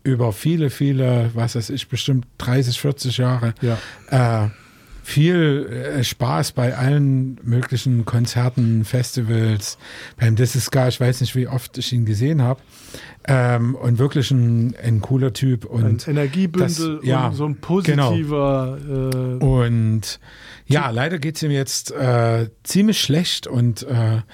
über viele, was weiß ich, bestimmt 30, 40 Jahre viel Spaß bei allen möglichen Konzerten, Festivals, beim This Is Ska, ich weiß nicht, wie oft ich ihn gesehen habe. Und wirklich ein cooler Typ. Und ein Energiebündel und so ein positiver... Genau. Und ja, leider geht es ihm jetzt ziemlich schlecht und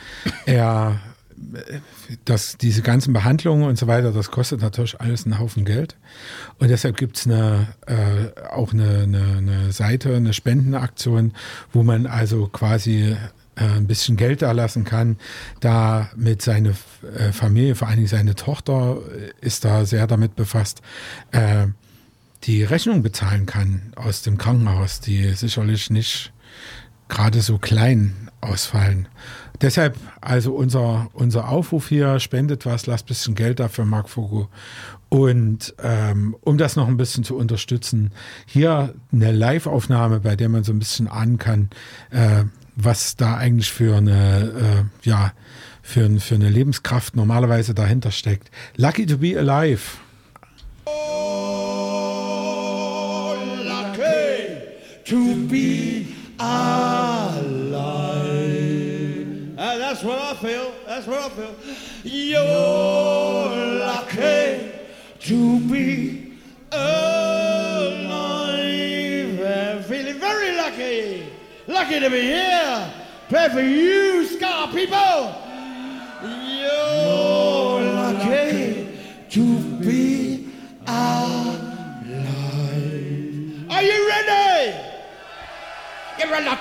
diese ganzen Behandlungen und so weiter, das kostet natürlich alles einen Haufen Geld. Und deshalb gibt es auch eine Seite, eine Spendenaktion, wo man also quasi ein bisschen Geld da lassen kann, damit seine Familie, vor allen Dingen seine Tochter, ist da sehr damit befasst, die Rechnung bezahlen kann aus dem Krankenhaus, die sicherlich nicht gerade so klein ausfallen. Deshalb also unser Aufruf hier, spendet was, lasst ein bisschen Geld da für Marc Fogo. Und um das noch ein bisschen zu unterstützen, hier eine Live-Aufnahme, bei der man so ein bisschen ahnen kann, was da eigentlich für eine Lebenskraft normalerweise dahinter steckt. Lucky to be alive. Oh, lucky to be alive. That's what I feel. That's what I feel. You're lucky to be alive. I'm feeling very lucky. Lucky to be here. Pray for you, Ska people. You're lucky to be alive. Are you ready? Get ready to